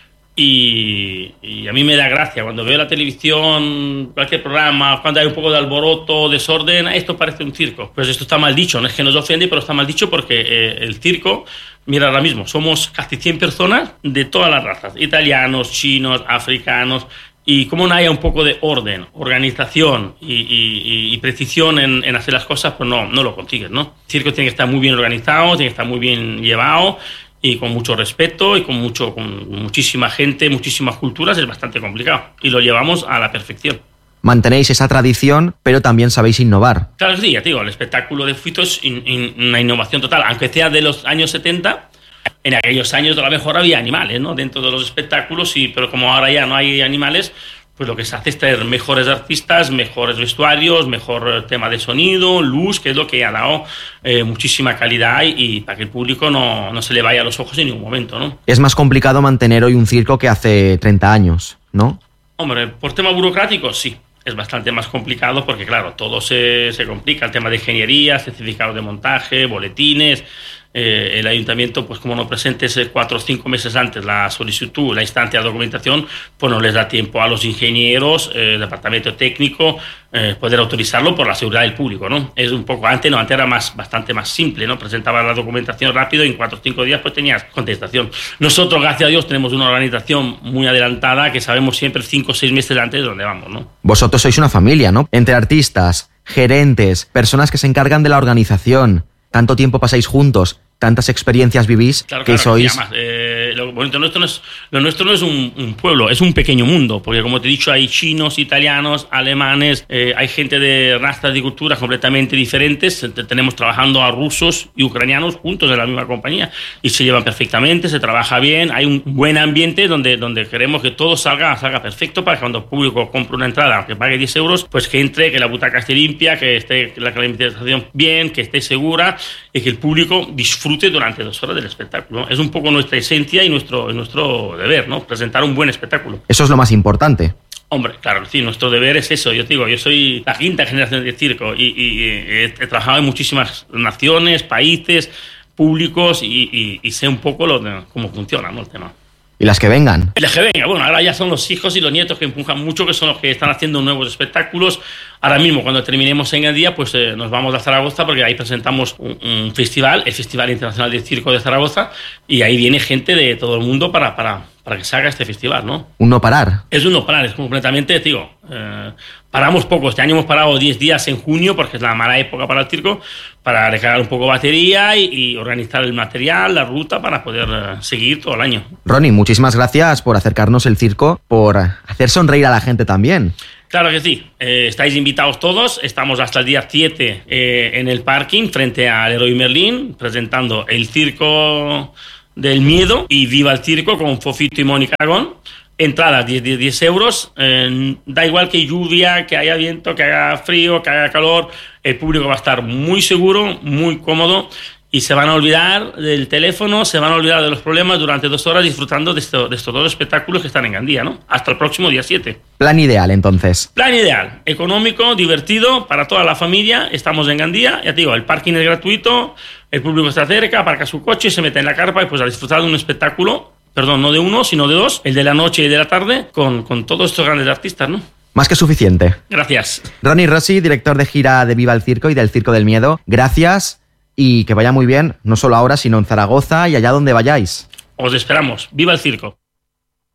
K: Y, y a mí me da gracia cuando veo la televisión, cualquier programa, cuando hay un poco de alboroto, desorden, esto parece un circo. Pues esto está mal dicho, no es que nos ofende, pero está mal dicho porque eh, el circo, mira ahora mismo, somos casi cien personas de todas las razas, italianos, chinos, africanos, y como no haya un poco de orden, organización y, y, y precisión en, en hacer las cosas, pues no, no lo consigues, ¿no? El circo tiene que estar muy bien organizado, tiene que estar muy bien llevado, y con mucho respeto y con, mucho, con muchísima gente, muchísimas culturas, es bastante complicado. Y lo llevamos a la perfección.
A: Mantenéis esa tradición, pero también sabéis innovar.
K: Claro que sí, ya te digo, el espectáculo de Fofito es in, in, una innovación total. Aunque sea de los años setenta, en aquellos años a lo mejor había animales, ¿no?, dentro de los espectáculos, sí, pero como ahora ya no hay animales, pues lo que se hace es traer mejores artistas, mejores vestuarios, mejor tema de sonido, luz, que es lo que ha dado eh, muchísima calidad y, y para que el público no, no se le vaya a los ojos en ningún momento, ¿no?
A: Es más complicado mantener hoy un circo que hace treinta años, ¿no?
K: Hombre, por tema burocrático, sí. Es bastante más complicado porque, claro, todo se, se complica. El tema de ingeniería, certificados de montaje, boletines... Eh, el ayuntamiento, pues como no presentes cuatro o cinco meses antes la solicitud, la instancia de documentación, pues no les da tiempo a los ingenieros, eh, departamento técnico, eh, poder autorizarlo por la seguridad del público, ¿no? Es un poco, antes no, antes era más, bastante más simple, ¿no? Presentabas la documentación rápido y en cuatro o cinco días pues tenías contestación. Nosotros, gracias a Dios, tenemos una organización muy adelantada que sabemos siempre cinco o seis meses antes de dónde vamos, ¿no?
A: Vosotros sois una familia, ¿no? Entre artistas, gerentes, personas que se encargan de la organización, tanto tiempo pasáis juntos, tantas experiencias vivís,
K: claro,
A: que
K: claro,
A: sois...
K: Además, eh, lo bonito nuestro no es, lo nuestro no es un, un pueblo, es un pequeño mundo, porque como te he dicho, hay chinos, italianos, alemanes, eh, hay gente de razas y culturas completamente diferentes. Tenemos trabajando a rusos y ucranianos juntos en la misma compañía y se llevan perfectamente, se trabaja bien, hay un buen ambiente donde, donde queremos que todo salga, salga perfecto para que cuando el público compre una entrada, aunque pague diez euros, pues que entre, que la butaca esté limpia, que esté la climatización bien, que esté segura y que el público disfrute durante dos horas del espectáculo, ¿no? Es un poco nuestra esencia y nuestro, nuestro deber, ¿no? Presentar un buen espectáculo.
A: Eso es lo más importante.
K: Hombre, claro, sí, nuestro deber es eso. Yo te digo, yo soy la quinta generación de circo y, y, y he, he trabajado en muchísimas naciones, países, públicos y, y, y sé un poco lo de, cómo funciona, ¿no?, el tema.
A: ¿Y las que vengan?
K: Las que vengan, bueno, ahora ya son los hijos y los nietos que empujan mucho, que son los que están haciendo nuevos espectáculos. Ahora mismo, cuando terminemos en Gandía, pues eh, nos vamos a Zaragoza porque ahí presentamos un, un festival, el Festival Internacional de Circo de Zaragoza, y ahí viene gente de todo el mundo para, para, para que se haga este festival, ¿no?
A: Un no parar.
K: Es un no parar, es completamente, digo, eh, paramos poco. Este año hemos parado diez días en junio porque es la mala época para el circo, para recargar un poco batería y, y organizar el material, la ruta, para poder eh, seguir todo el año.
A: Ronnie, muchísimas gracias por acercarnos el circo, por hacer sonreír a la gente también.
K: Claro que sí, eh, estáis invitados todos, estamos hasta el día siete eh, en el parking frente al Leroy Merlin presentando el Circo del Miedo y Viva el Circo con Fofito y Mónica Aragón. Entradas diez euros, eh, da igual que lluvia, que haya viento, que haga frío, que haga calor, el público va a estar muy seguro, muy cómodo y se van a olvidar del teléfono, se van a olvidar de los problemas durante dos horas disfrutando de, esto, de estos dos espectáculos que están en Gandía, ¿no? Hasta el próximo día siete.
A: Plan ideal, entonces.
K: Plan ideal, económico, divertido, para toda la familia. Estamos en Gandía, ya te digo, el parking es gratuito, el público está cerca, aparca su coche, se mete en la carpa y pues a disfrutar de un espectáculo, perdón, no de uno, sino de dos, el de la noche y de la tarde, con, con todos estos grandes artistas, ¿no?
A: Más que suficiente.
K: Gracias.
A: Ronnie Rossi, director de gira de Viva el Circo y del Circo del Miedo, gracias. Y que vaya muy bien, no solo ahora, sino en Zaragoza y allá donde vayáis.
K: Os esperamos. ¡Viva el circo!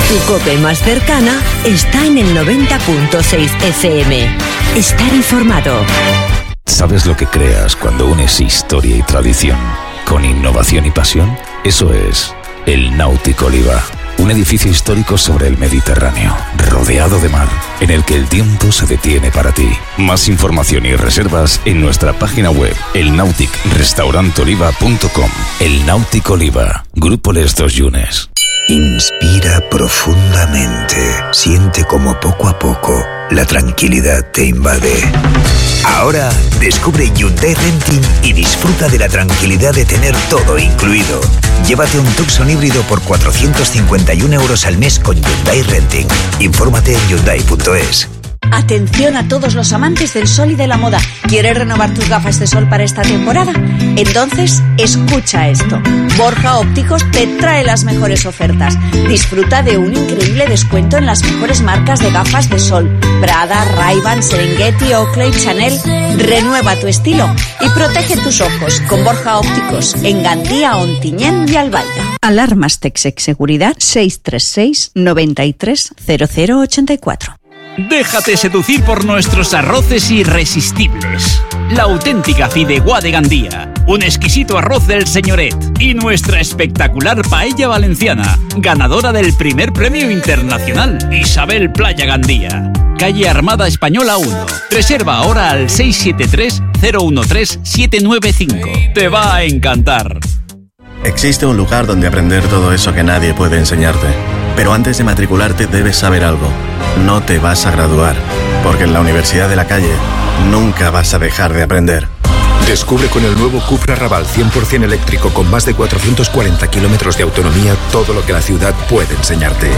C: Tu COPE más cercana está en el noventa punto seis F M. Estar informado.
E: ¿Sabes lo que creas cuando unes historia y tradición con innovación y pasión? Eso es el Náutico Oliva. Un edificio histórico sobre el Mediterráneo, rodeado de mar, en el que el tiempo se detiene para ti. Más información y reservas en nuestra página web, el nautic restaurant oliva punto com. El Náutico Oliva, Grupo Les Dos Llunes.
F: Inspira profundamente. Siente como poco a poco la tranquilidad te invade. Ahora descubre Hyundai Renting y disfruta de la tranquilidad de tener todo incluido. Llévate un Tucson híbrido por cuatrocientos cincuenta y uno euros al mes con Hyundai Renting. Infórmate en hyundai punto es.
G: Atención a todos los amantes del sol y de la moda. ¿Quieres renovar tus gafas de sol para esta temporada? Entonces, escucha esto. Borja Ópticos te trae las mejores ofertas. Disfruta de un increíble descuento en las mejores marcas de gafas de sol. Prada, Ray-Ban, Serengeti, Oakley, Chanel. Renueva tu estilo y protege tus ojos con Borja Ópticos en Gandía, Ontinyent y Albaida. Alarmas Texec Seguridad seis tres seis, noventa y tres, cero cero ochenta y cuatro.
L: Déjate seducir por nuestros arroces irresistibles. La auténtica fideuá de Gandía, un exquisito arroz del Señoret y nuestra espectacular paella valenciana, ganadora del primer premio internacional Isabel Playa Gandía. Calle Armada Española uno. Reserva ahora al seis siete tres, cero uno tres, siete nueve cinco. Te va a encantar.
M: Existe un lugar donde aprender todo eso que nadie puede enseñarte. Pero antes de matricularte debes saber algo. No te vas a graduar, porque en la Universidad de la Calle nunca vas a dejar de aprender.
N: Descubre con el nuevo Cupra Raval cien por ciento eléctrico con más de cuatrocientos cuarenta kilómetros de autonomía todo lo que la ciudad puede enseñarte.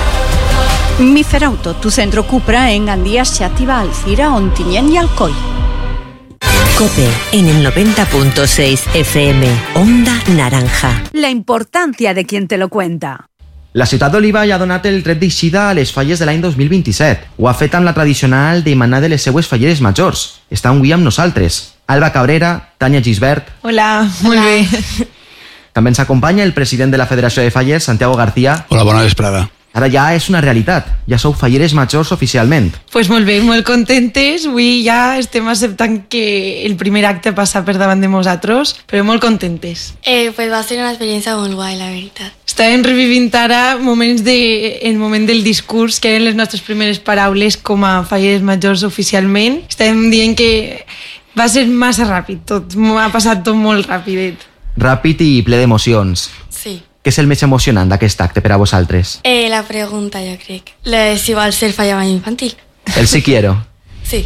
G: Miferauto, tu centro Cupra en Gandía, Xàtiva, Alcira, Ontinyent y Alcoy.
C: COPE en el noventa punto seis F M. Onda Naranja.
J: La importancia de quien te lo cuenta.
A: La ciutat d'Oliva ja ha donat el tret d'eixida a les falles de l'any dos mil vint-i-set. Ho ha fet amb la tradicional demanar de les seues falleres majors. Estan avui amb nosaltres. Alba Cabrera, Tània Gisbert.
O: Hola, molt bé.
A: També ens acompanya el president de la Federació de Fallers, Santiago García.
P: Hola, bona vesprada.
A: Ara ja és una realitat. Ja sou falleres majors oficialment.
O: Pues molt bé, molt contentes. Avui ja estem acceptant que el primer acte passa per davant de nosaltres, però molt contentes.
Q: Eh, pues va ser una experiència molt guai, la veritat.
O: Estàvem revivint ara moments de, el moment del discurs, que eren les nostres primeres paraules com a falleres majors oficialment. Estàvem dient que va ser massa ràpid tot, ha passat tot molt ràpid.
A: Ràpid i ple d'emocions.
Q: Sí.
A: Què és el més emocionant d'aquest acte per a vosaltres?
Q: Eh, la pregunta, jo crec. La, si vol ser fallera infantil.
A: El sí quiero.
Q: Sí.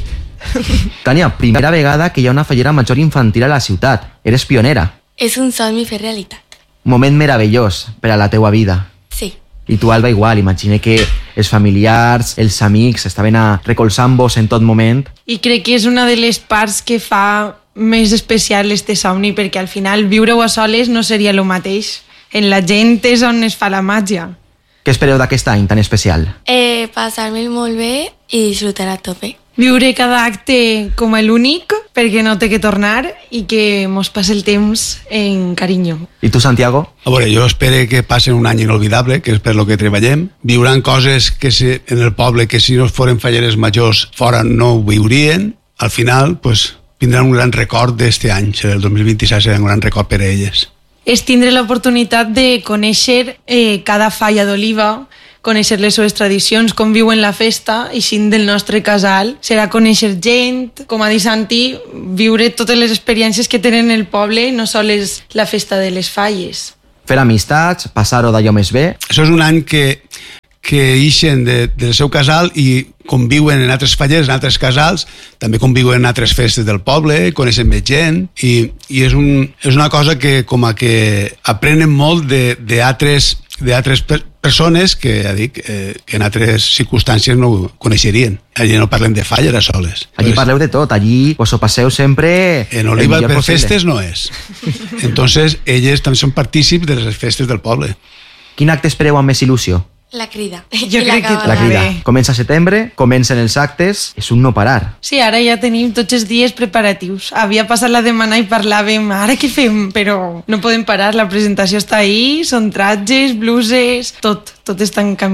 A: Tània, primera vegada que hi ha una fallera major infantil a la ciutat. Eres pionera.
Q: És un somni fer realitat.
A: Moment meravellós per a la teua vida.
Q: Sí.
A: I tu, Alba, igual. Imagina que els familiars, els amics estaven a recolzant-vos en tot moment.
O: I crec que és una de les parts que fa més especial este somni, perquè al final viure-ho a soles no seria el mateix. En la gent és on es fa la màgia.
A: Què espereu d'aquest any tan especial?
Q: Eh, passar-me'l molt bé i disfrutar a tope.
O: Viure cada acte com a l'únic, perquè no té que tornar i que mos passi el temps en carinyo.
A: I tu, Santiago?
P: A veure, jo espero que passi un any inolvidable, que és per lo que treballem. Viuran coses que si, en el poble que si no foren falleres majors fora no ho viurien. Al final, pues, tindran un gran record d'este any. El dos mil vint-i-set serà un gran record per a elles.
O: És tindre l'oportunitat de conèixer eh, cada falla d'Oliva, conèixer les seves tradicions, com viuen la festa, i així del nostre casal. Serà conèixer gent, com ha dit Santi, viure totes les experiències que tenen el poble, no sols la festa de les falles.
A: Fer amistats, passar-ho d'allò més bé.
P: Això és un any que, que ixen de, del seu casal i conviuen en altres fallers, en altres casals, també conviuen en altres festes del poble, coneixen més gent, i, i és, un, és una cosa que com a que aprenen molt d'altres d'altres persones que, ja dic, eh, que en altres circumstàncies no ho coneixerien. Allí no parlem de falles a soles.
A: Allí pues, parleu de tot, allí us ho passeu sempre
P: en Oliva per possible. Festes no és. Entonces, elles també són partícips de les festes del poble.
A: Quin acte espereu amb més il·lusió?
Q: La crida.
O: Jo crec que
A: la crida. Comença a setembre, comencen els actes, és un no parar.
O: Sí, ara ja tenim tots els dies preparatius. Havia passat la setmana i parlàvem, ara què fem? Però no podem parar, la presentació està ahí, són tratges, bluses, tot, tot està en camí.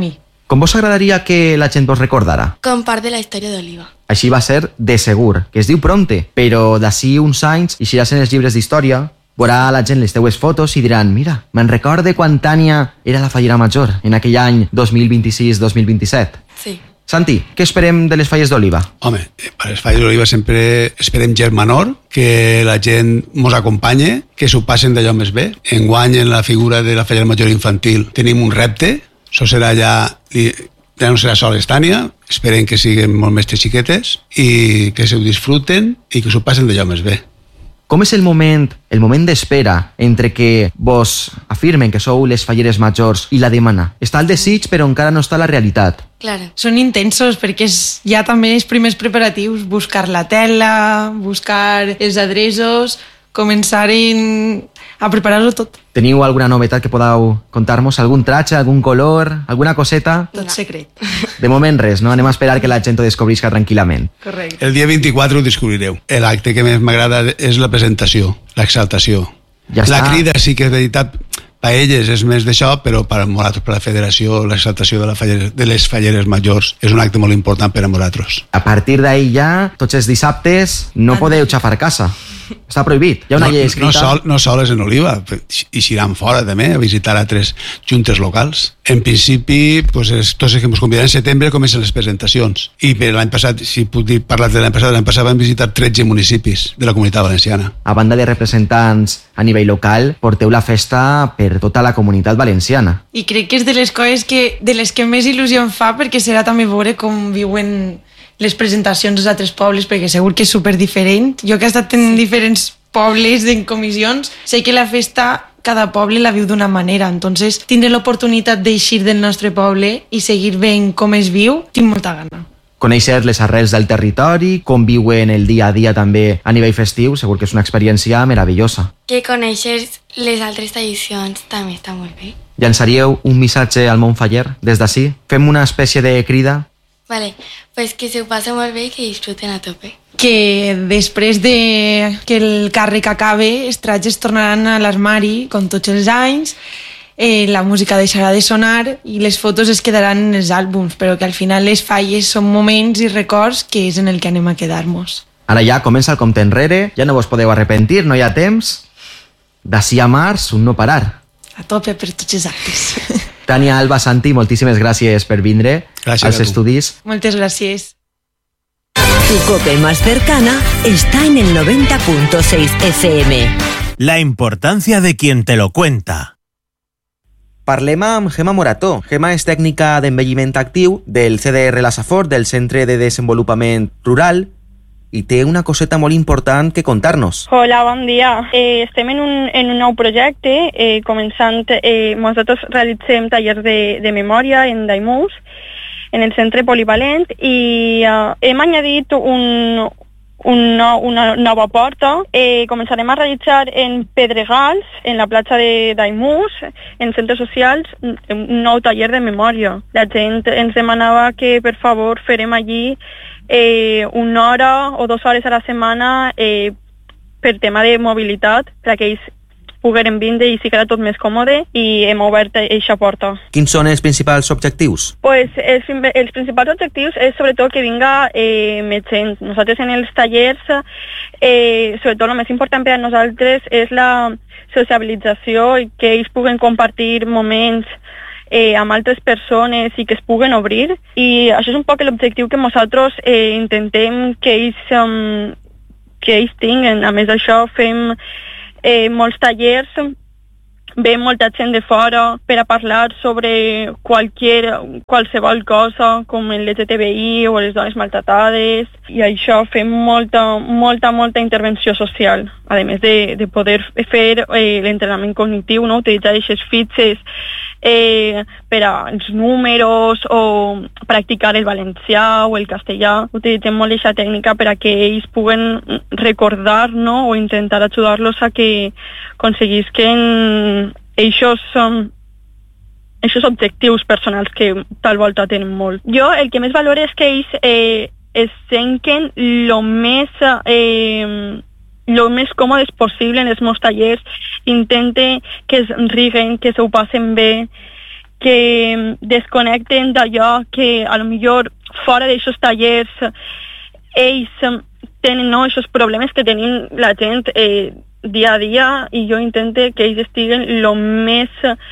A: Com vos agradaria que la gent vos recordara?
Q: Com part de la història d'Oliva.
A: Així va ser de segur, que es diu Prompte, però d'ací uns anys, i si en els llibres d'història, veurà la gent les teues fotos i diran mira, me'n recorde quan Tània era la fallera major, en aquell any dos mil vint-i-sis dos mil vint-i-set.
Q: Sí.
A: Santi, què esperem de les falles d'Oliva?
P: Home, per les falles d'Oliva sempre esperem gent menor, que la gent mos acompanye, que s'ho passen d'allò més bé. Enguany, en la figura de la fallera major infantil, tenim un repte, això serà ja... ja no serà sols Tània, esperem que siguin molt més xiquetes i que s'ho disfruten i que s'ho passen d'allò més bé.
A: Com és el moment, el moment d'espera entre que vos afirmen que sou les falleres majors i la demana? Està el desig, però encara no està la realitat.
O: Claro. Són intensos perquè és ja també els primers preparatius, buscar la tela, buscar els adreços, començar a preparar-ho tot.
A: Teniu alguna novetat que podeu contar-nos? Algun tratge, algun color, alguna coseta?
O: Tot secret.
A: De moment res, no? Anem a esperar que la gent ho descobrisca tranquil·lament.
O: Correcte.
P: El dia vint-i-quatre ho descobrireu. L'acte que més m'agrada és la presentació, l'exaltació.
A: Ja
P: la
A: està.
P: crida sí que és veritat, per elles és més d'això, però per a nosaltres, per la federació, l'exaltació de, la fallera, de les falleres majors és un acte molt important per a nosaltres.
A: A partir d'ahir ja, tots els dissabtes, no podeu xafar casa. Està prohibit. Hi ha una
P: no,
A: llei escrita...
P: No, sol, no sols en Oliva, i iran fora també a visitar altres juntes locals. En principi, pues, és, tots els que ens convidaran en setembre comencen les presentacions. I per l'any passat, si puc dir, parlar de l'any passat, l'any passat vam visitar tretze municipis de la Comunitat Valenciana.
A: A banda de representants a nivell local, porteu la festa per tota la Comunitat Valenciana.
O: I crec que és de les coses que, de les que més il·lusió em fa, perquè serà també veure com viuen les presentacions dels altres pobles, perquè segur que és super diferent. Jo que he estat en diferents pobles, en comissions, sé que la festa cada poble la viu d'una manera, entonces tindre l'oportunitat d'eixir del nostre poble i seguir veient com es viu, tinc molta gana.
A: Conèixer les arrels del territori, com viuen el dia a dia també a nivell festiu, segur que és una experiència meravellosa.
Q: Que coneixes les altres tradicions també està molt bé.
A: Llançaríeu un missatge al món faller des d'ací? Fem una espècie de crida?
Q: Vale, pues que se ho passe molt bé i que disfruten a tope.
O: Que després de que el càrrec acabe, els tratges tornaran a l'armari, com tots els anys, eh, la música deixarà de sonar i les fotos es quedaran en els àlbums, però que al final les falles són moments i records que és en el que anem a quedar-nos.
A: Ara ja comença el compte enrere, ja no vos podeu arrepentir, no hi ha temps. D'ací a març, un no parar.
O: A tope per tots els actes.
A: Tània, Alba, Santi, moltíssimes gràcies per vindre
P: gràcies
A: als estudis.
O: Moltes gràcies.
C: Tu cope más cercana está en el noventa punto seis F M.
D: La importancia de quien te lo cuenta.
A: Parlem amb Gemma Morató. Gemma és tècnica d'envelliment actiu del C D R La Safor, del Centre de Desenvolupament Rural, i té una coseta molt important que contar-nos.
R: Hola, bon dia. Eh, estem en un, en un nou projecte, eh, començant, eh, nosaltres realitzem tallers de, de memòria en Daimús, en el centre polivalent, i eh, hem añadit un, un no, una nova porta. Eh, començarem a realitzar en Pedregals, en la platja de Daimús, en centres socials, un nou taller de memòria. La gent ens demanava que, per favor, farem allí Eh, una hora o dues hores a la setmana eh, per tema de mobilitat, perquè ells pogueren vindre i sigui tot més còmode, i hem obert aquesta porta.
A: Quins són els principals objectius?
R: Pues, els, els principals objectius és sobretot que vinga eh, més gent. Nosaltres en els tallers, eh, sobretot el més important per a nosaltres és la sociabilització i que ells puguen compartir moments Eh, amb altres persones i que es puguen obrir, i això és un poc l'objectiu que nosaltres eh, intentem que ells, um, que ells tinguen. A més d'això fem eh, molts tallers, ve molta gent de fora per a parlar sobre qualquier, qualsevol cosa com el L G T B I o les dones maltratades, i això fem molta, molta, molta intervenció social, a més de, de poder fer eh, l'entrenament cognitiu, no? Utilitzar aquestes fitxes eh, per als números o practicar el valencià o el castellà. Utilitzem molt aquesta tècnica per a que ells puguen recordar, no? O intentar ajudar-los a que aconseguisquen aquests um, aquests objectius personals que tal volta tenen molt. Jo el que més valoro és que ells eh, es senquen lo més eh, lo més còmodes possible en els meus tallers, intente que es riguen, que s'ho passen bé, que desconnecten d'allò que a lo millor fora d'aixòs tallers ells tenen no, aquests problemes que tenim la gent eh, dia a dia, i jo intento que ells estiguen el més,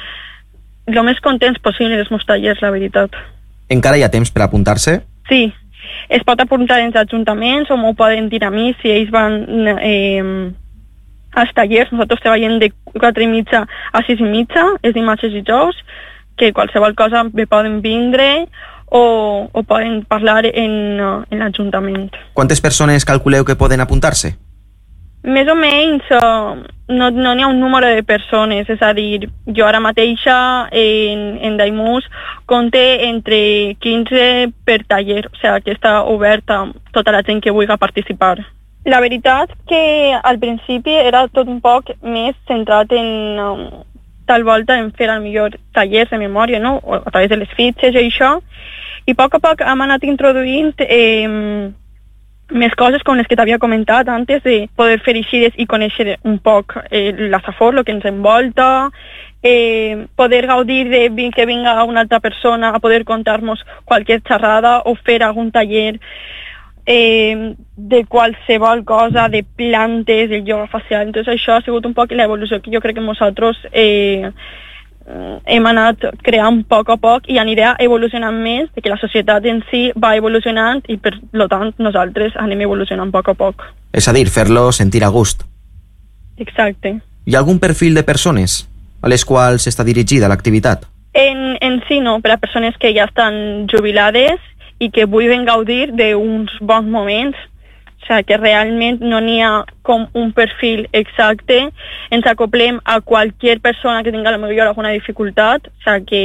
R: lo més contents possible dels meus tallers, la veritat.
A: Encara hi ha temps per apuntar-se?
R: Sí, es pot apuntar als ajuntaments o m'ho poden dir a mi si ells van eh, als tallers. Nosaltres treballem de quatre i mitja a sis i mitja, és dimarts i dijous, que qualsevol cosa me poden vindre o, o poden parlar en, en l'Ajuntament.
A: Quantes persones calculeu que poden apuntar-se?
R: Més o menys, uh, no no n'hi ha un número de persones, és a dir, jo ara mateixa en, en Daimús compte entre quinze per taller, o sigui que està oberta tota la gent que vulgui participar. La veritat que al principi era tot un poc més centrat en um, tal volta en fer al millor tallers de memòria, no? O a través de les fitxes i això, i a poc a poc hem anat introduint eh, més coses com les que t'havia comentat antes, de poder fer eixides i conèixer un poc eh, la Safor, el que ens envolta, eh, poder gaudir de que vinga una altra persona a poder contar-nos qualsevol xerrada o fer algun taller eh, de qualsevol cosa, de plantes, de ioga facial. Entonces això ha sigut un poc l'evolució que jo crec que nosaltres eh, hem anat creant a poc a poc i anirà evolucionant més, de que la societat en si va evolucionant i per tant nosaltres anem evolucionant a poc a poc.
A: És a dir, fer-lo sentir a gust.
R: Exacte.
A: Hi ha algun perfil de persones a les quals està dirigida l'activitat?
R: En, en si no, per a persones que ja estan jubilades i que vulguin gaudir d'uns bons moments. O sigui, que realment no n'hi ha com un perfil exacte, ens acoplem a qualsevol persona que tingui a lo millor alguna dificultat, o sigui que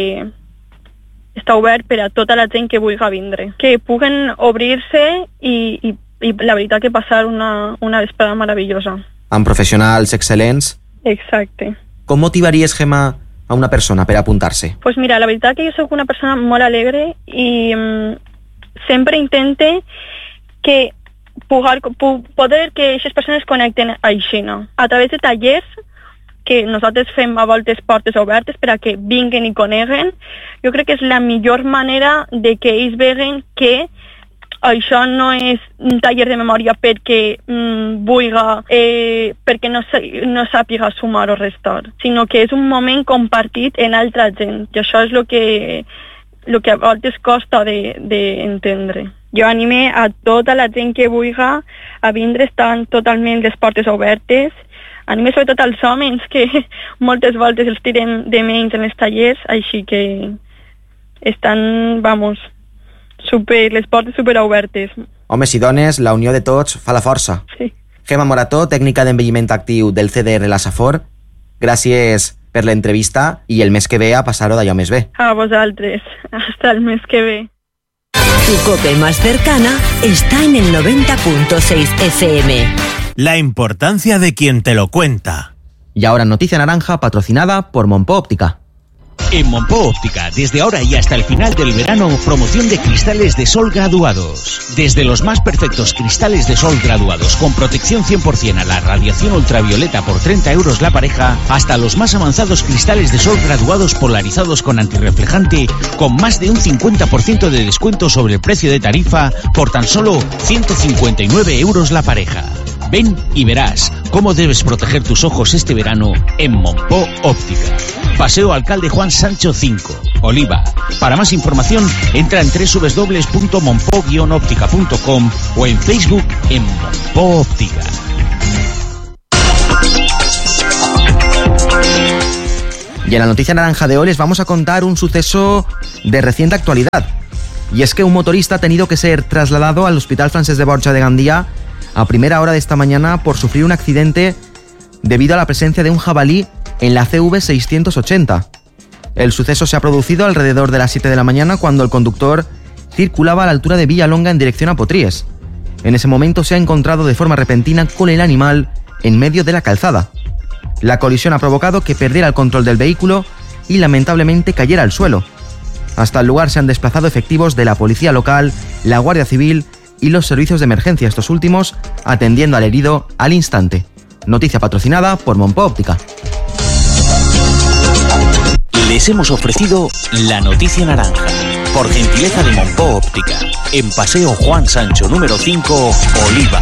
R: està obert per a tota la gent que vulgui vindre, que puguen obrir-se i, i, i la veritat que passar una, una vesprada meravellosa.
A: Amb professionals excel·lents?
R: Exacte.
A: Com motivaries, Gemma, a una persona per apuntar-se?
R: Doncs pues mira, la veritat que jo soc una persona molt alegre i um, sempre intente que Poder, poder que aquestes persones connecten així, no? A través de tallers que nosaltres fem a voltes portes obertes per a que vinguen i coneguen. Jo crec que és la millor manera de que ells veguen que això no és un taller de memòria perquè mm, vulga, eh, perquè no, no sàpiga sumar o restar, sinó que és un moment compartit en altra gent, i això és el que, lo que a voltes costa d'entendre. De, de jo anime a tota la gent que vulgui a vindre, estan totalment les portes obertes. Anime sobretot als homes, que moltes voltes els tirem de menys en els tallers, així que estan, vamos, super, les portes super obertes.
A: Homes i dones, la unió de tots fa la força.
R: Sí.
A: Gemma Morató, tècnica d'envelliment actiu del C D R La Safor, gràcies per l'entrevista i el mes que ve a passar-ho d'allò més bé.
R: A vosaltres, hasta el mes que ve.
C: Tu cope más cercana está en el noventa punto seis F M.
D: La importancia de quien te lo cuenta.
A: Y ahora noticia naranja patrocinada por Monpó Óptica.
L: En Monpó Óptica, desde ahora y hasta el final del verano, promoción de cristales de sol graduados. Desde los más perfectos cristales de sol graduados con protección cien por ciento a la radiación ultravioleta por treinta euros la pareja, hasta los más avanzados cristales de sol graduados polarizados con antirreflejante con más de un cincuenta por ciento de descuento sobre el precio de tarifa por tan solo ciento cincuenta y nueve euros la pareja. Ven y verás cómo debes proteger tus ojos este verano en Monpó Óptica. Paseo Alcalde Juan Sancho cinco, Oliva. Para más información, entra en doble u doble u doble u punto monpó guion óptica punto com o en Facebook en Monpó Óptica.
A: Y en la noticia naranja de hoy les vamos a contar un suceso de reciente actualidad. Y es que un motorista ha tenido que ser trasladado al Hospital Francesc de Borja de Gandía a primera hora de esta mañana por sufrir un accidente debido a la presencia de un jabalí en la C V seiscientos ochenta. El suceso se ha producido alrededor de las siete de la mañana cuando el conductor circulaba a la altura de Villalonga en dirección a Potries. En ese momento se ha encontrado de forma repentina con el animal en medio de la calzada. La colisión ha provocado que perdiera el control del vehículo y lamentablemente cayera al suelo. Hasta el lugar se han desplazado efectivos de la policía local, la Guardia Civil y los servicios de emergencia, estos últimos atendiendo al herido al instante. Noticia patrocinada por Monpó Óptica.
S: Les hemos ofrecido la noticia naranja, por gentileza de Monpó Óptica, en Paseo Juan Sancho número cinco, Oliva.